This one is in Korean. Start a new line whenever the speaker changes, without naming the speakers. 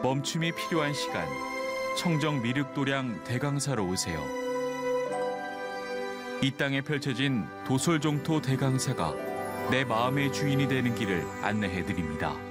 멈춤이 필요한 시간, 청정 미륵도량 대강사로 오세요. 이 땅에 펼쳐진 도솔종토 대강사가 내 마음의 주인이 되는 길을 안내해드립니다.